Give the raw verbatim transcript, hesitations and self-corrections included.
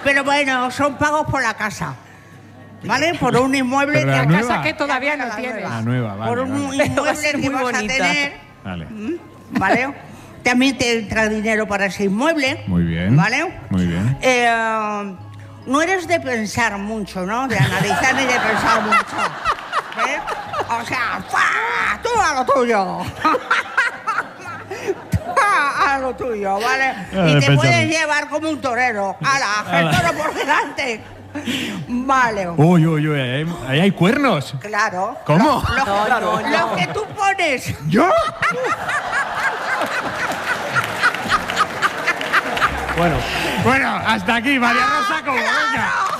Pero bueno, son pagos por la casa. ¿Vale? Por un inmueble Pero que la a nueva. casa que todavía no la tienes. nueva. La nueva, vale, Por un vale. Va a inmueble ser que muy vas bonita. a tener. Vale. ¿Vale? También te entra dinero para ese inmueble. Muy bien. ¿Vale? Muy bien. Eh, no eres de pensar mucho, ¿no? De analizar ni de pensar mucho. ¿Eh? O sea, ¡fua! Tú a lo tuyo. Tú a lo tuyo, ¿vale? Ah, Y te pensar puedes mucho. llevar como un torero. ¡Hala! El toro por delante. Vale. Uy, uy, uy, ahí hay, ahí hay cuernos. Claro. ¿Cómo? Lo, No, lo- no, lo no. que tú pones. ¿Yo? Bueno. Bueno, hasta aquí, María Rosa, como venga.